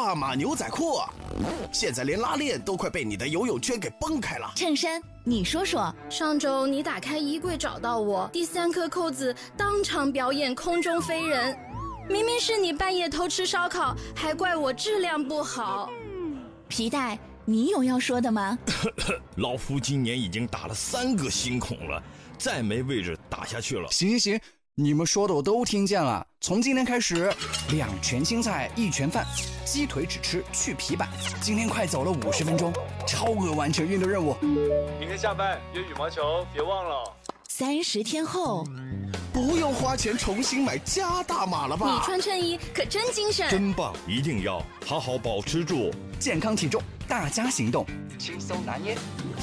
大码牛仔裤啊，现在连拉链都快被你的游泳圈给崩开了。 衬衫，你说说。 上周你打开衣柜找到我，第3颗扣子当场表演空中飞人。明明是你半夜偷吃烧烤，还怪我质量不好。 皮带，你有要说的吗？ 老夫今年已经打了3个星孔了，再没位置打下去了。 行，你们说的我都听见了。从今天开始，2全青菜1全饭，鸡腿只吃去皮板。今天快走了50分钟，超额完成运动任务。 明天下班约羽毛球，别忘了。 30天后， 不用花钱重新买加大码了吧？ 你穿衬衣可真精神， 真棒！一定要好好保持住健康体重，大家行动，轻松拿捏。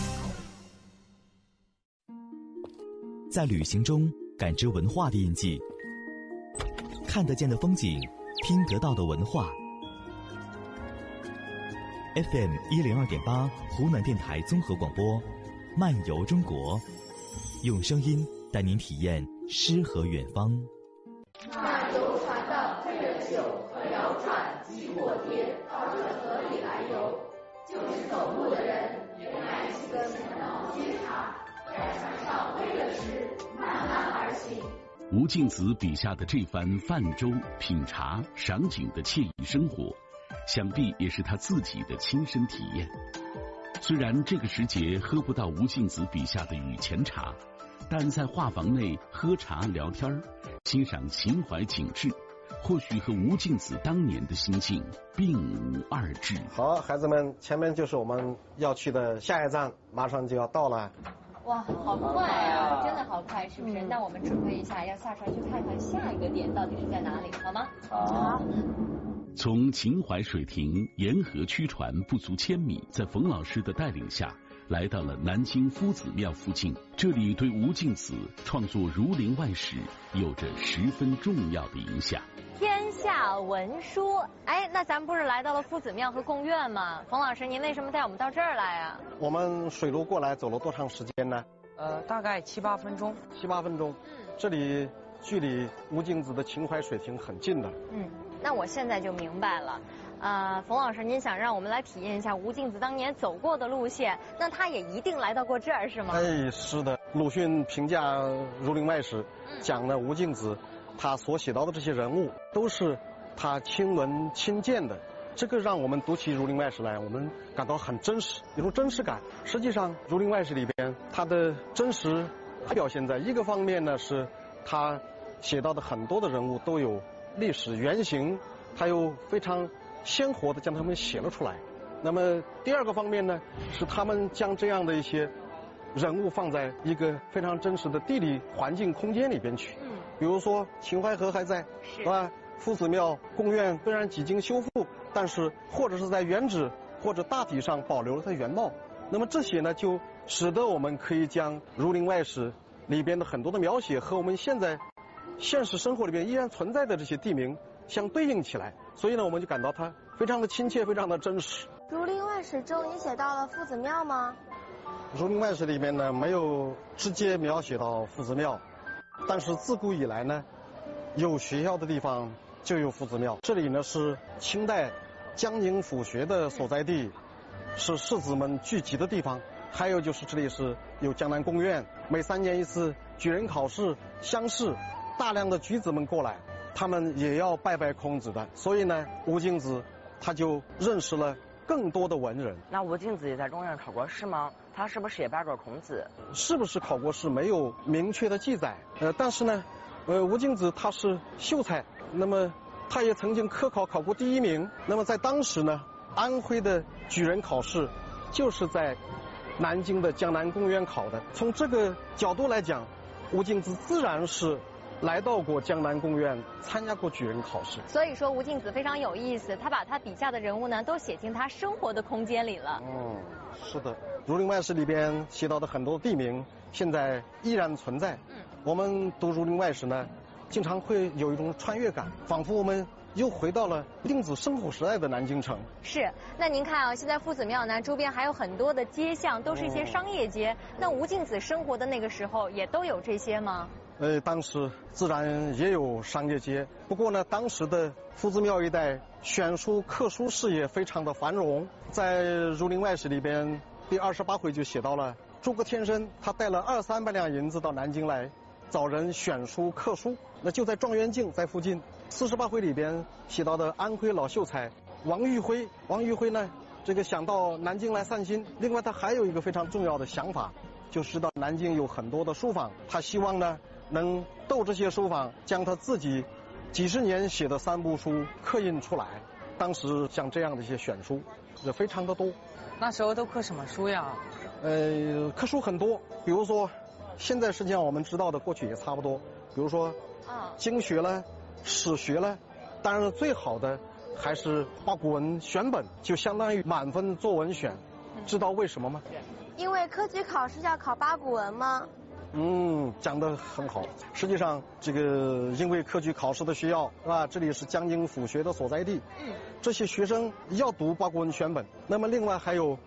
在旅行中感知文化的印记，看得见的风景，听得到的文化。FM 102.8湖南电台综合广播，漫游中国，用声音带您体验诗和远方。 那游船的配着酒和摇船及火碟到这河里来游，就是走路的人也买几个钱脑接茶，在船上为了吃慢慢而行。 吴敬梓笔下的这番泛舟、品茶、赏景的惬意生活，想必也是他自己的亲身体验。虽然这个时节喝不到吴敬梓笔下的雨前茶，但在画舫内喝茶聊天，欣赏秦淮景致，或许和吴敬梓当年的心境并无二致。 好，孩子们，前面就是我们要去的下一站，马上就要到了。 哇，好快啊，真的好快，是不是？那我们指挥一下，要下船去看看下一个点到底是在哪里，好吗？ 好。从秦淮水亭沿河驱船不足1000米，在冯老师的带领下，来到了南京夫子庙附近。这里对吴敬梓创作《儒林外史》有着十分重要的影响。 天下文书，哎，那咱们不是来到了夫子庙和贡院吗？冯老师，您为什么带我们到这儿来啊？ 我们水路过来走了多长时间呢？ 大概7、8分钟。 7、8分钟。这里距离吴敬梓的秦淮水亭很近的。 那我现在就明白了。冯老师，您想让我们来体验一下吴敬梓当年走过的路线，那他也一定来到过这儿，是吗？ 哎，是的。鲁迅评价《儒林外史》，讲了吴敬梓他所写到的这些人物都是他亲闻亲见的，这个让我们读起《儒林外史》来，我们感到很真实，有种真实感。实际上，《儒林外史》里边它的真实表现在一个方面呢，是他写到的很多的人物都有历史原型，他又非常鲜活的将他们写了出来。那么第二个方面呢，是他们将这样的一些人物放在一个非常真实的地理环境空间里边去。比如说秦淮河还在，是吧？夫子庙、贡院虽然几经修复，但是或者是在原址或者大体上保留了它原貌。那么这些呢，就使得我们可以将《儒林外史》里边的很多的描写和我们现在现实生活里边依然存在的这些地名相对应起来，所以呢，我们就感到它非常的亲切，非常的真实。 《儒林外史》中也写到了夫子庙吗？ 《儒林外史》里面呢，没有直接描写到夫子庙，但是自古以来呢，有学校的地方就有夫子庙。这里呢是清代江宁府学的所在地，是士子们聚集的地方。还有就是这里是有江南贡院，每3年一次举人考试乡试，大量的举子们过来，他们也要拜拜孔子的。所以呢，吴敬梓他就认识了更多的文人。 那吴敬梓也在中院考过试吗？他是不是也拜过孔子？ 是不是考过试没有明确的记载，但是呢，吴敬梓他是秀才，那么他也曾经科考考过第1名。那么在当时呢，安徽的举人考试就是在南京的江南贡院考的。从这个角度来讲，吴敬梓自然是来到过江南贡院，参加过举人考试。 所以说吴敬梓非常有意思，他把他笔下的人物呢都写进他生活的空间里了。 是的，《儒林外史》里边写到的很多地名现在依然存在。我们读《儒林外史》呢，经常会有一种穿越感，仿佛我们又回到了吴敬梓生活时代的南京城。 是，那您看啊，现在夫子庙呢周边还有很多的街巷，都是一些商业街。那吴敬梓生活的那个时候也都有这些吗？ 当时自然也有商业街，不过呢，当时的夫子庙一带选书刻书事业非常的繁荣。在《儒林外史》里边第28回就写到了诸葛天生，他带了200-300两银子到南京来找人选书刻书。那就在状元镜在附近。48回里边写到的安徽老秀才王玉辉呢，这个想到南京来散心。另外他还有一个非常重要的想法，就是到南京有很多的书坊，他希望呢能斗这些书坊，将他自己几十年写的3部书刻印出来。当时像这样的一些选书也非常的多。 那时候都刻什么书呀？ 刻书很多，比如说现在实际上我们知道的过去也差不多，比如说经学了、史学了，当然最好的还是八股文选本，就相当于满分作文选。知道为什么吗？ 因为科举考试要考八股文吗？ 讲得很好。实际上，这个因为科举考试的需要，是吧？这里是江宁府学的所在地，这些学生要读八股文选本。那么另外还有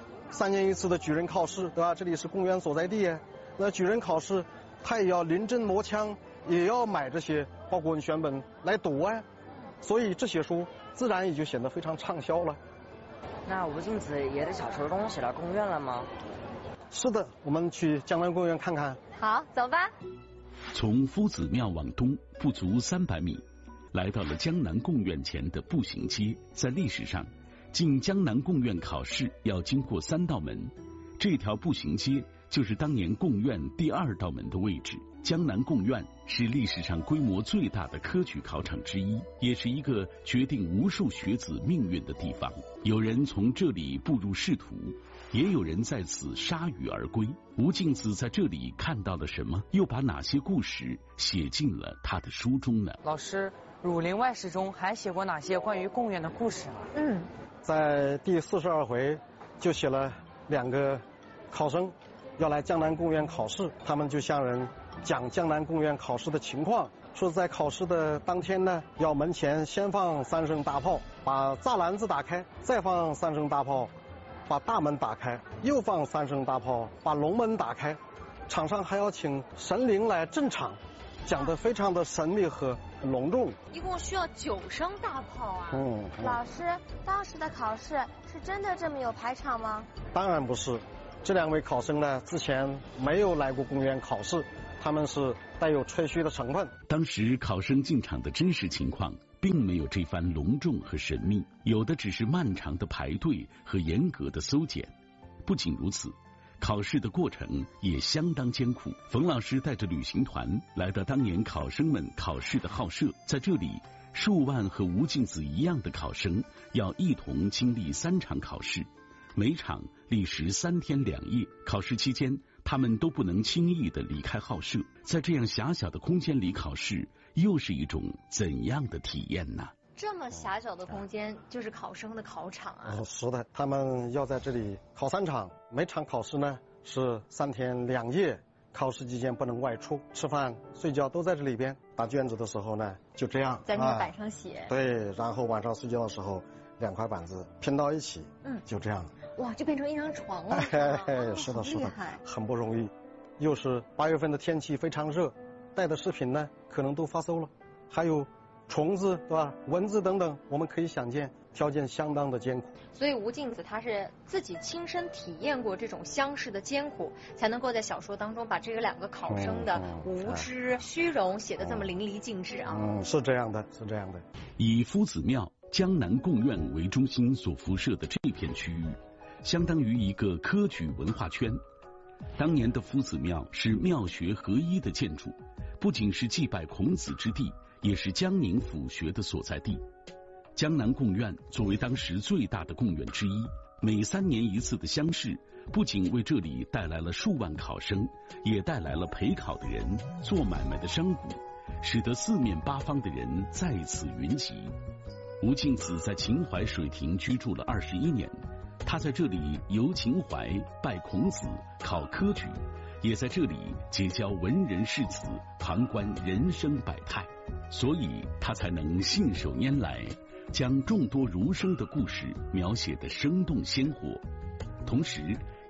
3年一次的举人考试，对吧？这里是公园所在地，那举人考试他也要临阵磨枪，也要买这些八股文选本来读啊，所以这些书自然也就显得非常畅销了。 那吴敬梓爷的小时候写到贡院了吗？ 是的，我们去江南贡院看看。 好，走吧。 从夫子庙往东不足300米，来到了江南贡院前的步行街。在历史上，进江南贡院考试要经过3道门，这条步行街就是当年贡院第2道门的位置。江南贡院是历史上规模最大的科举考场之一，也是一个决定无数学子命运的地方。有人从这里步入仕途，也有人在此铩羽而归。吴敬梓在这里看到了什么？又把哪些故事写进了他的书中呢？ 老师，《儒林外史》中还写过哪些关于贡院的故事啊？ 在第42回就写了2个考生要来江南贡院考试，他们就向人讲江南贡院考试的情况，说在考试的当天呢，要门前先放3声大炮，把栅栏子打开，再放3声大炮，把大门打开，又放3声大炮，把龙门打开，场上还要请神灵来镇场，讲得非常的神秘和隆重。 一共需要9声大炮啊！ 老师，当时的考试是真的这么有排场吗？ 当然不是，这2位考生呢，之前没有来过贡院考试，他们是带有吹嘘的成分。 当时考生进场的真实情况并没有这番隆重和神秘，有的只是漫长的排队和严格的搜检。不仅如此，考试的过程也相当艰苦。冯老师带着旅行团来到当年考生们考试的号舍，在这里，数万和吴敬梓一样的考生要一同经历3场考试，每场历时3天2夜。考试期间，他们都不能轻易地离开号舍。在这样狭小的空间里考试，又是一种怎样的体验呢？ 这么狭小的空间就是考生的考场啊！ 是的，他们要在这里考3场，每场考试呢是3天2夜，考试期间不能外出，吃饭睡觉都在这里边。打卷子的时候呢，就这样在那个板上写。 对，然后晚上睡觉的时候2块板子拼到一起，就这样。 哇，就变成一张床了。 是的，是的，很不容易。又是8月份的天气非常热，带的食品呢可能都发馊了，还有虫子，对吧？蚊子等等，我们可以想见，条件相当的艰苦。 所以吴敬梓他是自己亲身体验过这种乡试的艰苦，才能够在小说当中把这个2个考生的无知、虚荣写得这么淋漓尽致啊。 是这样的，是这样的。 以夫子庙、江南贡院为中心所辐射的这片区域，相当于一个科举文化圈。当年的夫子庙是庙学合一的建筑，不仅是祭拜孔子之地，也是江宁府学的所在地。江南贡院作为当时最大的贡院之一，每3年一次的乡试，不仅为这里带来了数万考生，也带来了陪考的人、做买卖的商贾，使得4面8方的人在此云集。吴敬梓在秦淮水亭居住了21年，他在这里游秦淮、拜孔子、考科举，也在这里结交文人士子，旁观人生百态，所以他才能信手拈来，将众多儒生的故事描写得生动鲜活，同时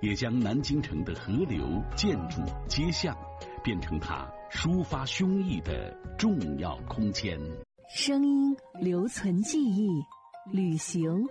也将南京城的河流、建筑、街巷变成他抒发胸臆的重要空间。 声音留存记忆，旅行